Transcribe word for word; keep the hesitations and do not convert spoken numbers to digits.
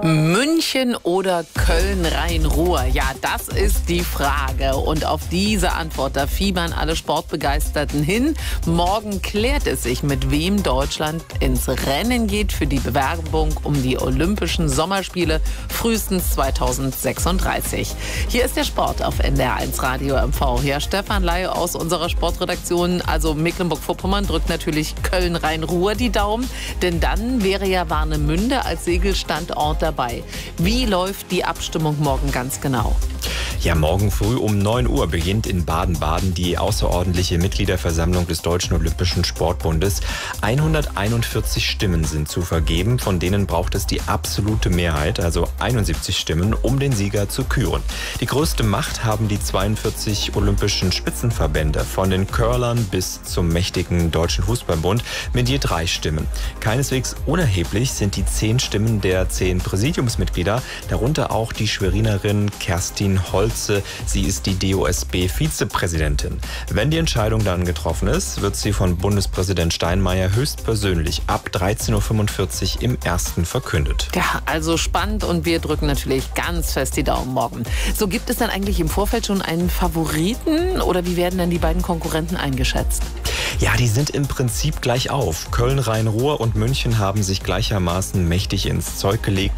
München oder Köln-Rhein-Ruhr? Ja, das ist die Frage. Und auf diese Antwort, da fiebern alle Sportbegeisterten hin. Morgen klärt es sich, mit wem Deutschland ins Rennen geht für die Bewerbung um die Olympischen Sommerspiele frühestens zweitausendsechsunddreißig. Hier ist der Sport auf N D R eins Radio M V. Ja, Stefan Laie aus unserer Sportredaktion, also Mecklenburg-Vorpommern, drückt natürlich Köln-Rhein-Ruhr die Daumen. Denn dann wäre ja Warnemünde als Segelstandort dabei. Wie läuft die Abstimmung morgen ganz genau? Ja, morgen früh um neun Uhr beginnt in Baden-Baden die außerordentliche Mitgliederversammlung des Deutschen Olympischen Sportbundes. hunderteinundvierzig Stimmen sind zu vergeben, von denen braucht es die absolute Mehrheit, also einundsiebzig Stimmen, um den Sieger zu küren. Die größte Macht haben die zweiundvierzig olympischen Spitzenverbände, von den Curlern bis zum mächtigen Deutschen Fußballbund, mit je drei Stimmen. Keineswegs unerheblich sind die zehn Stimmen der zehn Präsidiumsmitglieder, darunter auch die Schwerinerin Kerstin Holze. Sie ist die D O S B-Vizepräsidentin. Wenn die Entscheidung dann getroffen ist, wird sie von Bundespräsident Steinmeier höchstpersönlich ab dreizehn Uhr fünfundvierzig im Ersten verkündet. Ja, also spannend, und wir drücken natürlich ganz fest die Daumen morgen. So, gibt es dann eigentlich im Vorfeld schon einen Favoriten oder wie werden dann die beiden Konkurrenten eingeschätzt? Ja, die sind im Prinzip gleich auf. Köln, Rhein-Ruhr und München haben sich gleichermaßen mächtig ins Zeug gelegt.